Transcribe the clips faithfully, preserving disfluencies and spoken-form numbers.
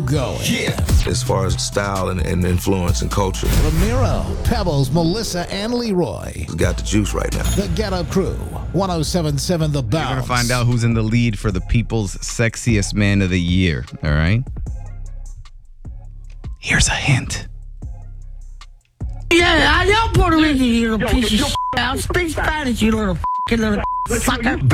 going. Yeah. As far as style and, and influence and culture. Ramiro, Pebbles, Melissa, and Leroy. He's got the juice right now. The Ghetto Crew, one oh seven point seven The Bounce. We're going to find out who's in the lead for the People's Sexiest Man of the Year, all right? Here's a hint. Yeah, I know Puerto Rican, you little piece of shit. I'll speak Spanish, you little f***ing little sucker. And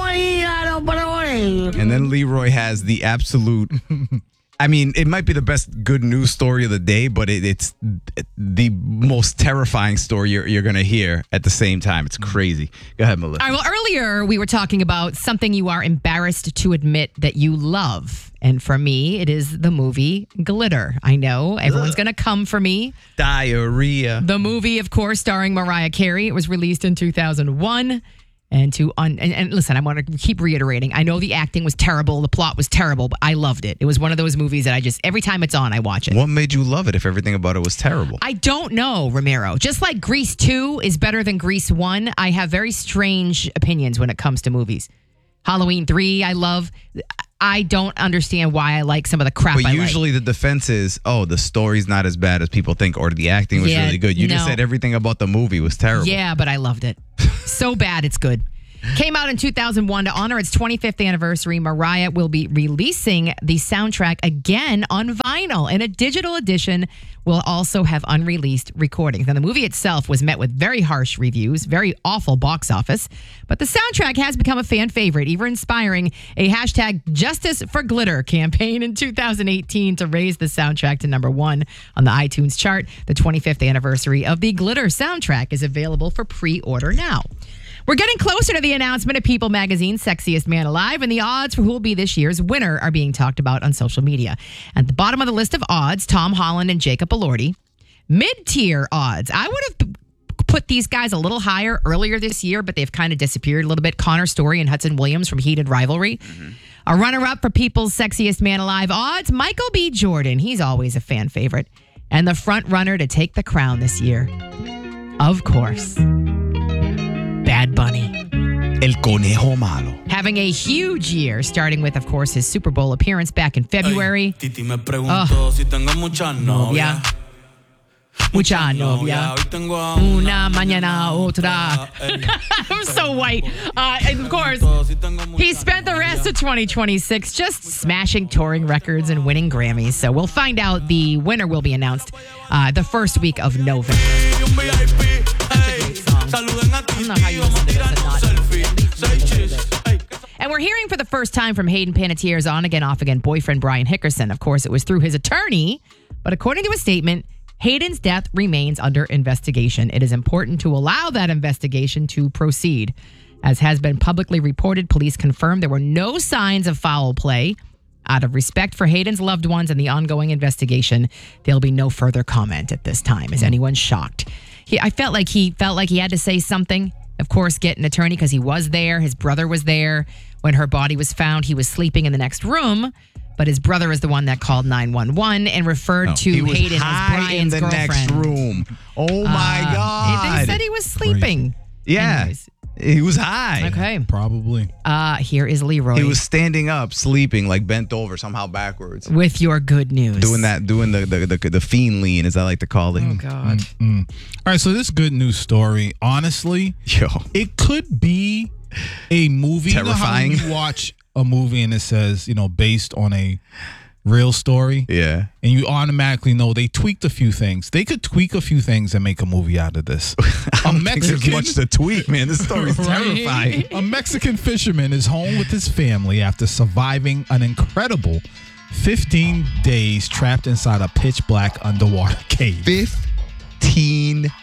then Leroy has the absolute... I mean, it might be the best good news story of the day, but it, it's the most terrifying story you're, you're going to hear at the same time. It's crazy. Go ahead, Melissa. All right, well, earlier we were talking about something you are embarrassed to admit that you love. And for me, it is the movie Glitter. I know everyone's going to come for me. Diarrhea. The movie, of course, starring Mariah Carey. It was released in two thousand one. And to un- and, and listen, I want to keep reiterating. I know the acting was terrible, the plot was terrible, but I loved it. It was one of those movies that I just every time it's on, I watch it. What made you love it if everything about it was terrible? I don't know, Ramiro. Just like Grease two is better than Grease one, I have very strange opinions when it comes to movies. Halloween three, I love. I don't understand why I like some of the crap But I usually like. the defense is, oh, the story's not as bad as people think, or the acting was Yeah, really good. You just no. said everything about the movie was terrible. Yeah, but I loved it. So bad, it's good. Came out in two thousand one to honor its twenty-fifth anniversary. Mariah will be releasing the soundtrack again on vinyl, and a digital edition will also have unreleased recordings. Now, the movie itself was met with very harsh reviews, very awful box office, but the soundtrack has become a fan favorite, even inspiring a hashtag Justice for Glitter campaign in two thousand eighteen to raise the soundtrack to number one on the iTunes chart. The twenty-fifth anniversary of the Glitter soundtrack is available for pre-order now. We're getting closer to the announcement of People Magazine's Sexiest Man Alive, and the odds for who will be this year's winner are being talked about on social media. At the bottom of the list of odds, Tom Holland and Jacob Elordi. Mid-tier odds. I would have put these guys a little higher earlier this year, but they've kind of disappeared a little bit. Connor Story and Hudson Williams from Heated Rivalry. Mm-hmm. A runner-up for People's Sexiest Man Alive odds, Michael B. Jordan. He's always a fan favorite. And the front runner to take the crown this year, of course, Bad Bunny. El Conejo Malo. Having a huge year, starting with, of course, his Super Bowl appearance back in February. Titi me preguntó si tengo mucha novia. Mucha novia. Una mañana otra. I'm so white. Uh, and of course, he spent the rest of twenty twenty-six just smashing touring records and winning Grammys. So we'll find out. The winner will be announced uh, the first week of November. That's a great song. I don't know how you listen to this and not. And we're hearing for the first time from Hayden Panettiere's on-again, off-again boyfriend, Brian Hickerson. Of course, it was through his attorney, but according to a statement, Hayden's death remains under investigation. It is important to allow that investigation to proceed. As has been publicly reported, police confirmed there were no signs of foul play. Out of respect for Hayden's loved ones and the ongoing investigation, there'll be no further comment at this time. Is anyone shocked? He, I felt like he felt like he had to say something. Of course, get an attorney because he was there. His brother was there. When her body was found, he was sleeping in the next room. But his brother is the one that called nine one one and referred No, to he was Hayden high as Brian's in the girlfriend. next room. Oh my Uh, God! They said he was sleeping. Yeah, Anyways. he was high. Okay. Probably. Uh, here is Leroy. He was standing up, sleeping, like bent over, somehow backwards, with your good news. doing that, doing the the the, the fiend lean, as I like to call it. Oh God. Mm. All right, so this good news story, honestly, Yo, it could be a movie. Terrifying. You know how you watch a movie and it says, you know, based on a real story, yeah. and you automatically know they tweaked a few things. They could tweak a few things and make a movie out of this. I don't think there's much to tweak, man. This story's Right? terrifying. A Mexican fisherman is home with his family after surviving an incredible fifteen days trapped inside a pitch black underwater cave. Fifteen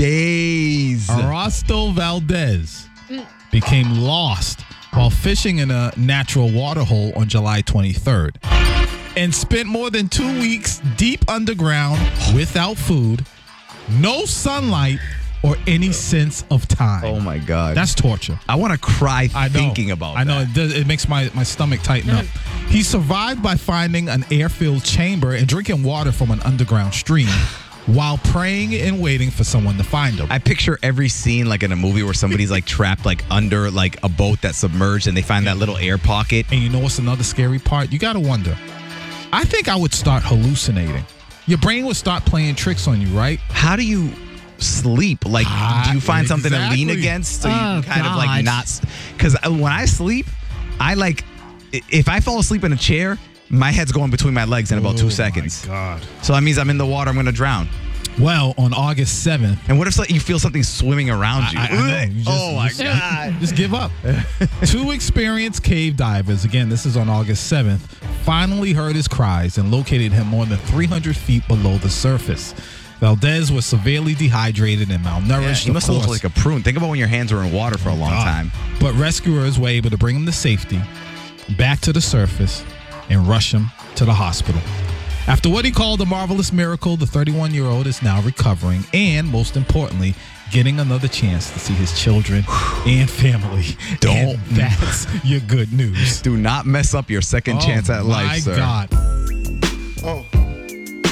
days. Arasto Valdez became lost while fishing in a natural water hole on July twenty-third and spent more than two weeks deep underground without food, no sunlight, or any sense of time. Oh my God. That's torture. I want to cry I know. thinking about I know that. it does. It makes my, my stomach tighten up. He survived by finding an air-filled chamber and drinking water from an underground stream while praying and waiting for someone to find him. I picture every scene like in a movie where somebody's like trapped like under like a boat that's submerged and they find that little air pocket. And you know what's another scary part? You got to wonder, I think I would start hallucinating. Your brain would start playing tricks on you, right? How do you sleep? Like, Ah, do you find something to lean exactly. against? So you Oh, can kind of like God. not. Because when I sleep, I like, i- if I fall asleep in a chair, my head's going between my legs in about Oh, two my seconds. God. So that means I'm in the water, I'm going to drown. Well, on August seventh, And what if like, you feel something swimming around you? I- I know. You just- oh, my just- God. Just give up. Two experienced cave divers, again, this is on August seventh, finally heard his cries and located him more than three hundred feet below the surface. Valdez was severely dehydrated and Yeah, malnourished. he of must have looked course. like a prune. Think about when your hands are in water for a long God. time. But rescuers were able to bring him to safety, back to the surface, and rush him to the hospital. After what he called a marvelous miracle, the thirty-one-year-old is now recovering and, most importantly, getting another chance to see his children and family. Don't. And that's your good news. Do not mess up your second chance Oh, at life, my sir. God.